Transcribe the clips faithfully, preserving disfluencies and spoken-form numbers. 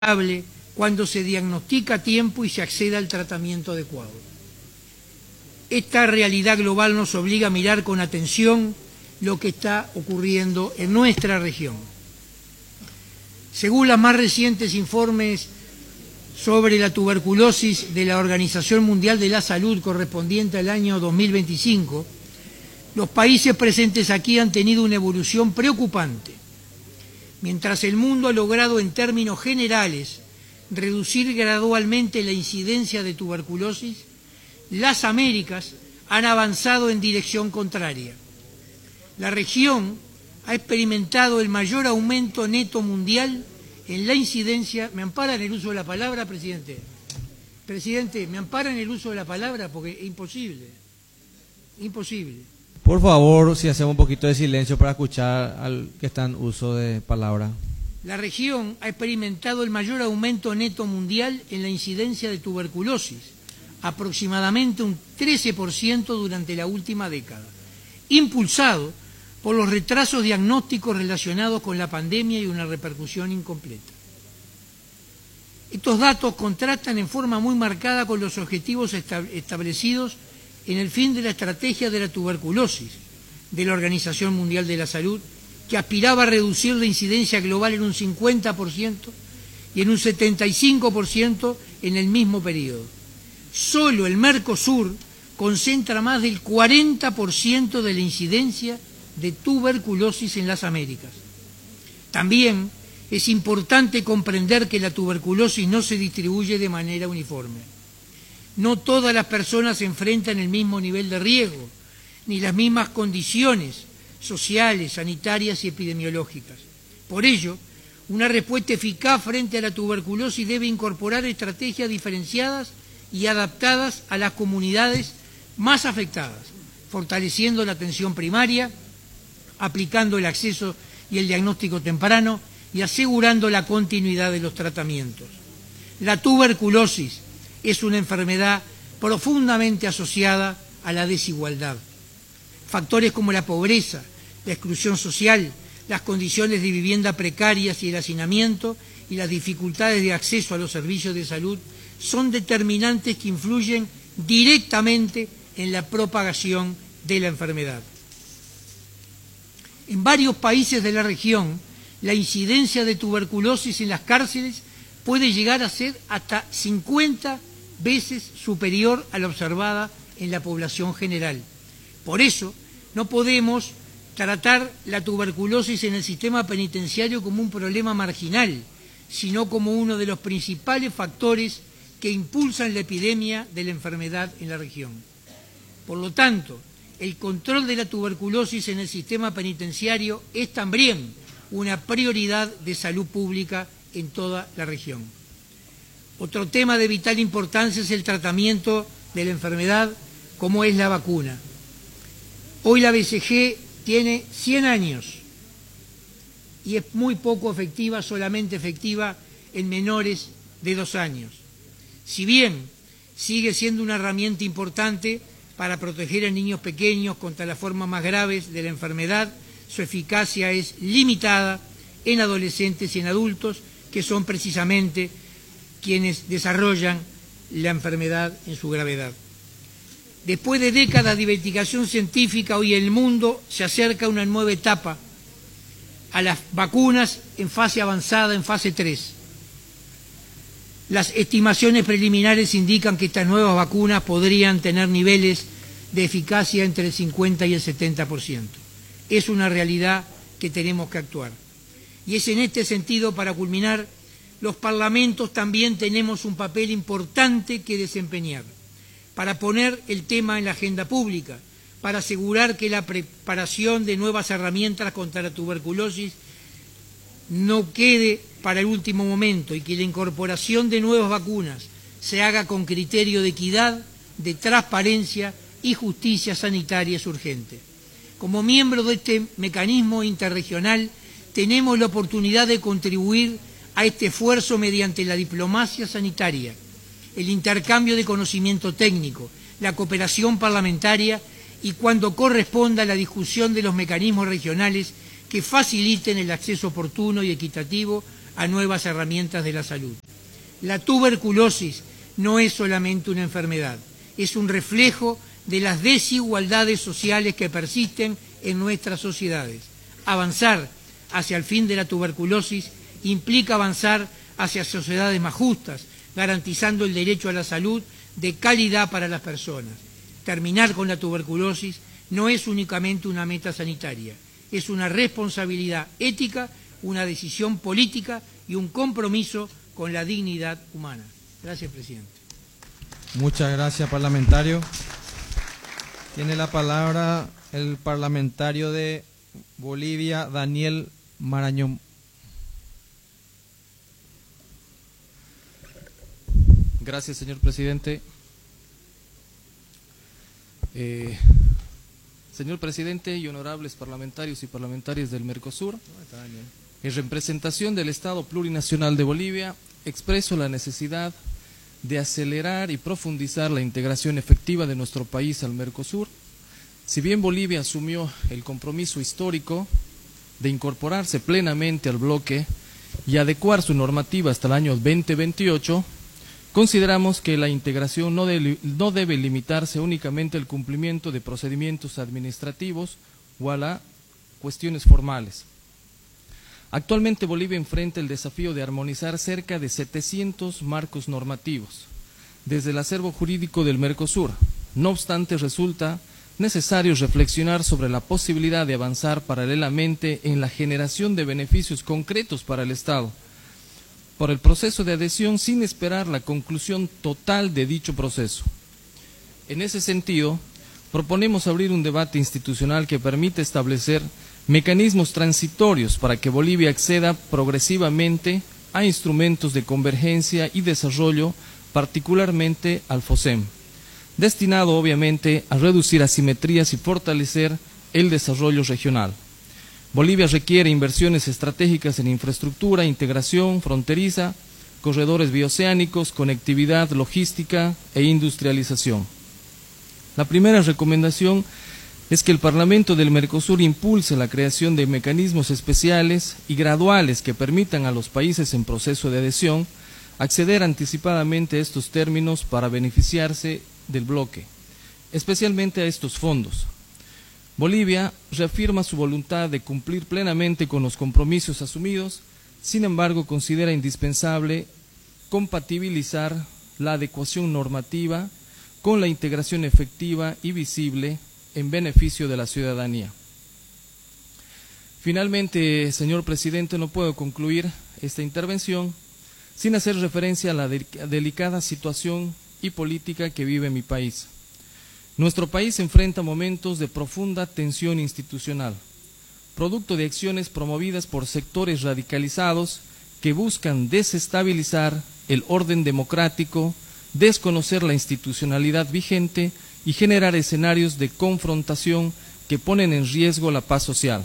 cuando se diagnostica a tiempo y se acceda al tratamiento adecuado. Esta realidad global nos obliga a mirar con atención lo que está ocurriendo en nuestra región. Según los más recientes informes sobre la tuberculosis de la Organización Mundial de la Salud correspondiente al año dos mil veinticinco, los países presentes aquí han tenido una evolución preocupante. Mientras el mundo ha logrado en términos generales reducir gradualmente la incidencia de tuberculosis, las Américas han avanzado en dirección contraria. La región ha experimentado el mayor aumento neto mundial en la incidencia. ¿Me ampara en el uso de la palabra, presidente? Presidente, ¿me ampara en el uso de la palabra? Porque es imposible. Imposible. Por favor, si hacemos un poquito de silencio para escuchar al que está en uso de palabra. La región ha experimentado el mayor aumento neto mundial en la incidencia de tuberculosis, aproximadamente un trece por ciento durante la última década, impulsado por los retrasos diagnósticos relacionados con la pandemia y una repercusión incompleta. Estos datos contrastan en forma muy marcada con los objetivos establecidos en el fin de la estrategia de la tuberculosis de la Organización Mundial de la Salud, que aspiraba a reducir la incidencia global en un cincuenta por ciento y en un setenta y cinco por ciento en el mismo periodo. Solo el Mercosur concentra más del cuarenta por ciento de la incidencia de tuberculosis en las Américas. También es importante comprender que la tuberculosis no se distribuye de manera uniforme. No todas las personas se enfrentan el mismo nivel de riesgo, ni las mismas condiciones sociales, sanitarias y epidemiológicas. Por ello, una respuesta eficaz frente a la tuberculosis debe incorporar estrategias diferenciadas y adaptadas a las comunidades más afectadas, fortaleciendo la atención primaria, aplicando el acceso y el diagnóstico temprano y asegurando la continuidad de los tratamientos. La tuberculosis es una enfermedad profundamente asociada a la desigualdad. Factores como la pobreza, la exclusión social, las condiciones de vivienda precarias y el hacinamiento y las dificultades de acceso a los servicios de salud son determinantes que influyen directamente en la propagación de la enfermedad. En varios países de la región, la incidencia de tuberculosis en las cárceles puede llegar a ser hasta cincuenta veces superior a la observada en la población general. Por eso, no podemos tratar la tuberculosis en el sistema penitenciario como un problema marginal, sino como uno de los principales factores que impulsan la epidemia de la enfermedad en la región. Por lo tanto, el control de la tuberculosis en el sistema penitenciario es también una prioridad de salud pública en toda la región. Otro tema de vital importancia es el tratamiento de la enfermedad, como es la vacuna. Hoy la B C G tiene cien años y es muy poco efectiva, solamente efectiva en menores de dos años. Si bien sigue siendo una herramienta importante para proteger a niños pequeños contra las formas más graves de la enfermedad, su eficacia es limitada en adolescentes y en adultos, que son precisamente quienes desarrollan la enfermedad en su gravedad. Después de décadas de investigación científica, hoy el mundo se acerca a una nueva etapa, a las vacunas en fase avanzada, en fase tres. Las estimaciones preliminares indican que estas nuevas vacunas podrían tener niveles de eficacia entre el cincuenta y el setenta por ciento. Es una realidad que tenemos que actuar. Y es en este sentido, para culminar, los parlamentos también tenemos un papel importante que desempeñar para poner el tema en la agenda pública, para asegurar que la preparación de nuevas herramientas contra la tuberculosis no quede para el último momento y que la incorporación de nuevas vacunas se haga con criterio de equidad, de transparencia y justicia sanitaria es urgente. Como miembro de este mecanismo interregional, tenemos la oportunidad de contribuir a este esfuerzo mediante la diplomacia sanitaria, el intercambio de conocimiento técnico, la cooperación parlamentaria y, cuando corresponda, la discusión de los mecanismos regionales que faciliten el acceso oportuno y equitativo a nuevas herramientas de la salud. La tuberculosis no es solamente una enfermedad, es un reflejo de las desigualdades sociales que persisten en nuestras sociedades. Avanzar hacia el fin de la tuberculosis implica avanzar hacia sociedades más justas, garantizando el derecho a la salud de calidad para las personas. Terminar con la tuberculosis no es únicamente una meta sanitaria, es una responsabilidad ética, una decisión política y un compromiso con la dignidad humana. Gracias, presidente. Muchas gracias, parlamentario. Tiene la palabra el parlamentario de Bolivia, Daniel Marañón. Gracias, señor presidente. Eh, señor presidente y honorables parlamentarios y parlamentarias del Mercosur, en representación del Estado Plurinacional de Bolivia, expreso la necesidad de acelerar y profundizar la integración efectiva de nuestro país al Mercosur. Si bien Bolivia asumió el compromiso histórico de incorporarse plenamente al bloque y adecuar su normativa hasta el año veinte veintiocho, consideramos que la integración no, de, no debe limitarse únicamente al cumplimiento de procedimientos administrativos o a las cuestiones formales. Actualmente Bolivia enfrenta el desafío de armonizar cerca de setecientos marcos normativos desde el acervo jurídico del Mercosur. No obstante, resulta necesario reflexionar sobre la posibilidad de avanzar paralelamente en la generación de beneficios concretos para el Estado por el proceso de adhesión sin esperar la conclusión total de dicho proceso. En ese sentido, proponemos abrir un debate institucional que permita establecer mecanismos transitorios para que Bolivia acceda progresivamente a instrumentos de convergencia y desarrollo, particularmente al FOSEM, destinado obviamente a reducir asimetrías y fortalecer el desarrollo regional. Bolivia requiere inversiones estratégicas en infraestructura, integración fronteriza, corredores bioceánicos, conectividad, logística e industrialización. La primera recomendación es que el Parlamento del Mercosur impulse la creación de mecanismos especiales y graduales que permitan a los países en proceso de adhesión acceder anticipadamente a estos términos para beneficiarse del bloque, especialmente a estos fondos. Bolivia reafirma su voluntad de cumplir plenamente con los compromisos asumidos, sin embargo considera indispensable compatibilizar la adecuación normativa con la integración efectiva y visible en beneficio de la ciudadanía. Finalmente, señor presidente, no puedo concluir esta intervención sin hacer referencia a la de- delicada situación y política que vive mi país. Nuestro país enfrenta momentos de profunda tensión institucional, producto de acciones promovidas por sectores radicalizados que buscan desestabilizar el orden democrático, desconocer la institucionalidad vigente y generar escenarios de confrontación que ponen en riesgo la paz social.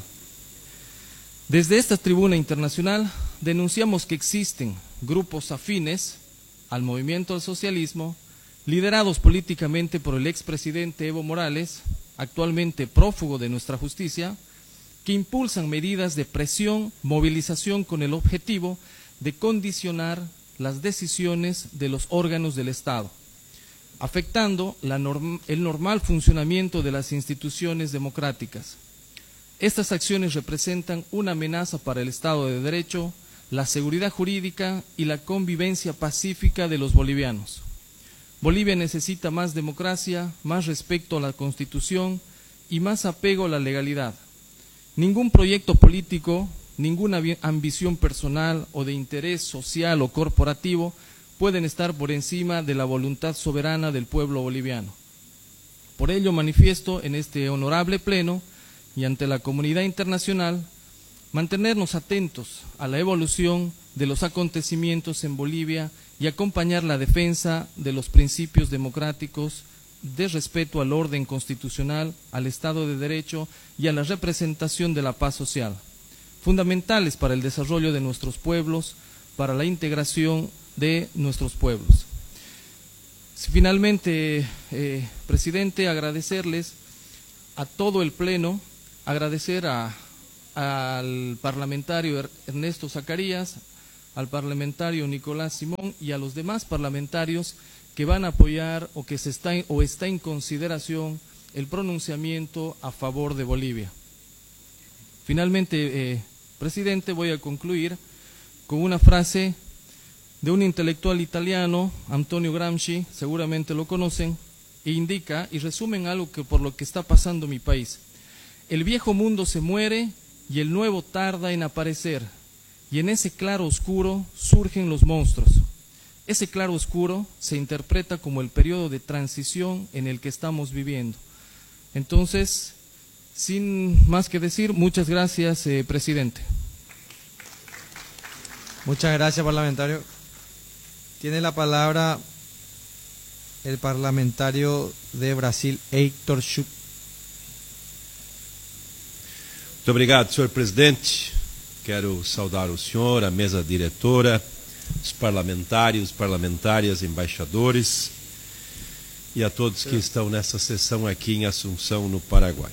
Desde esta tribuna internacional denunciamos que existen grupos afines al movimiento al socialismo, liderados políticamente por el expresidente Evo Morales, actualmente prófugo de nuestra justicia, que impulsan medidas de presión, movilización con el objetivo de condicionar las decisiones de los órganos del Estado, afectando la norm- el normal funcionamiento de las instituciones democráticas. Estas acciones representan una amenaza para el Estado de Derecho, la seguridad jurídica y la convivencia pacífica de los bolivianos. Bolivia necesita más democracia, más respeto a la Constitución y más apego a la legalidad. Ningún proyecto político, ninguna ambición personal o de interés social o corporativo pueden estar por encima de la voluntad soberana del pueblo boliviano. Por ello manifiesto en este honorable pleno y ante la comunidad internacional mantenernos atentos a la evolución de los acontecimientos en Bolivia y acompañar la defensa de los principios democráticos de respeto al orden constitucional, al Estado de Derecho y a la representación de la paz social, fundamentales para el desarrollo de nuestros pueblos, para la integración de nuestros pueblos. Finalmente, eh, presidente, agradecerles a todo el pleno, agradecer a, al parlamentario Ernesto Zacarías, al parlamentario Nicolás Simón y a los demás parlamentarios que van a apoyar o que se está o está en consideración el pronunciamiento a favor de Bolivia. Finalmente, eh, presidente, voy a concluir con una frase de un intelectual italiano, Antonio Gramsci, seguramente lo conocen, e indica y resumen algo que por lo que está pasando mi país. El viejo mundo se muere y el nuevo tarda en aparecer, y en ese claro oscuro surgen los monstruos. Ese claro oscuro se interpreta como el periodo de transición en el que estamos viviendo. Entonces, sin más que decir, muchas gracias, eh, presidente. Muchas gracias, parlamentario. Tiene la palabra el parlamentario de Brasil, Heitor Schupp. Muito obrigado, senhor presidente. Quero saudar o senhor, a mesa diretora, os parlamentários, parlamentárias, embaixadores e a todos que estão nessa sessão aqui em Assunção, no Paraguai.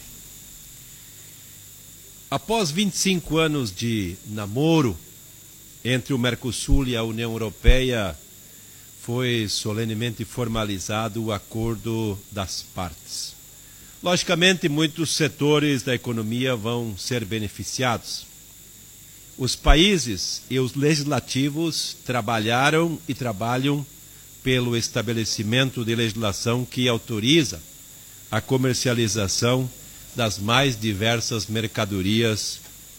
Após vinte e cinco anos de namoro entre o Mercosul e a União Europeia, foi solenemente formalizado o acordo das partes. Logicamente, muitos setores da economia vão ser beneficiados. Os países e os legislativos trabalharam e trabalham pelo estabelecimento de legislação que autoriza a comercialização das mais diversas mercadorias.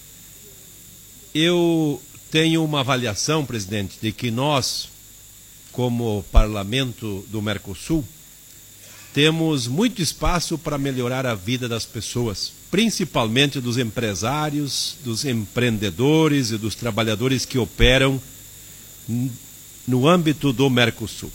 Eu tenho uma avaliação, presidente, de que nós, como Parlamento do Mercosul, temos muito espaço para melhorar a vida das pessoas, principalmente dos empresários, dos empreendedores e dos trabalhadores que operam no âmbito do Mercosul.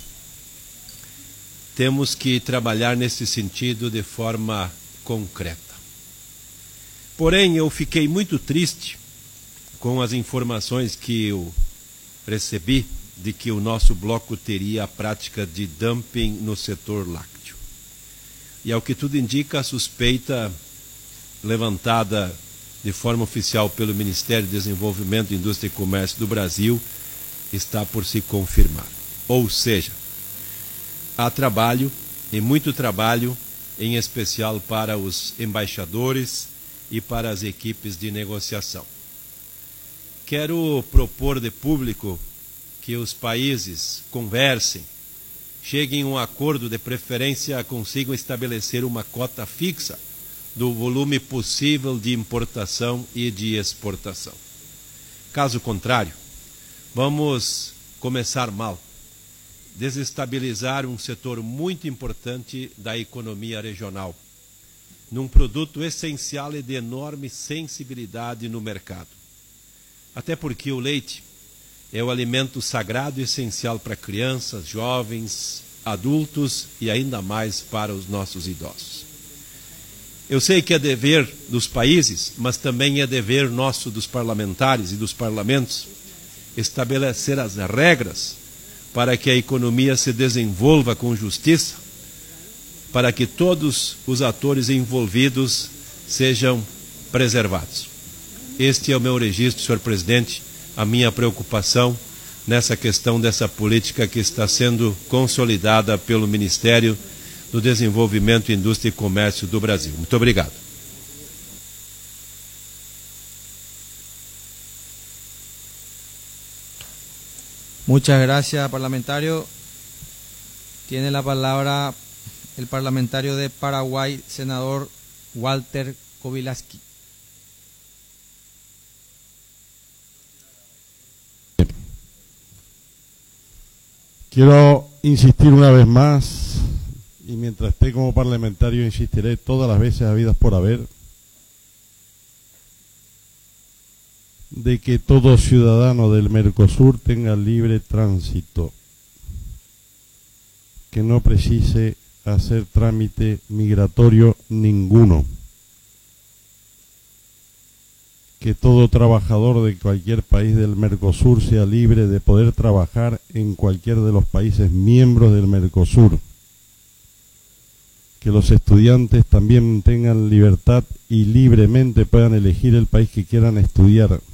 Temos que trabalhar nesse sentido de forma concreta. Porém, eu fiquei muito triste com as informações que eu recebi de que o nosso bloco teria a prática de dumping no setor lácteo. E ao que tudo indica, a suspeita levantada de forma oficial pelo Ministério de Desenvolvimento, Indústria e Comércio do Brasil está por se confirmar. Ou seja, há trabalho, e muito trabalho, em especial para os embaixadores e para as equipes de negociação. Quero propor de público que os países conversem, cheguem a um acordo, de preferência consigam estabelecer uma cota fixa do volume possível de importação e de exportação. Caso contrário, vamos começar mal, desestabilizar um setor muito importante da economia regional, num produto essencial e de enorme sensibilidade no mercado. Até porque o leite é o alimento sagrado e essencial para crianças, jovens, adultos e ainda mais para os nossos idosos. Eu sei que é dever dos países, mas também é dever nosso dos parlamentares e dos parlamentos estabelecer as regras para que a economia se desenvolva com justiça, para que todos os atores envolvidos sejam preservados. Este é o meu registro, senhor presidente, a minha preocupação nessa questão dessa política que está sendo consolidada pelo Ministério do Desenvolvimento, Indústria e Comércio do Brasil. Muito obrigado. Muchas gracias, parlamentario. Tiene la palabra el parlamentario de Paraguay, senador Walter Kobylaski. Quiero insistir una vez más, y mientras esté como parlamentario insistiré todas las veces habidas por haber, de que todo ciudadano del Mercosur tenga libre tránsito, que no precise hacer trámite migratorio ninguno, que todo trabajador de cualquier país del Mercosur sea libre de poder trabajar en cualquier de los países miembros del Mercosur, que los estudiantes también tengan libertad y libremente puedan elegir el país que quieran estudiar,